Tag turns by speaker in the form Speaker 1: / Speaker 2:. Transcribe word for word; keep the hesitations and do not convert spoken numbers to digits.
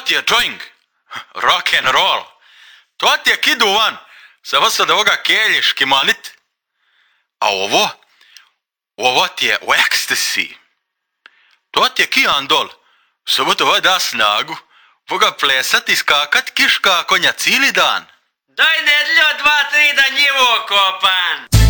Speaker 1: ti je joing, rock and roll. To ti je kidu van, samo sad ovoga keljiš kimanit. A ovo, ovo ti je u ecstasy. To ti je kijandol, samo to da snagu. Voga plesat i skakat kiška konja cijeli dan.
Speaker 2: Daj nedljo dva, tri da njivo kopam.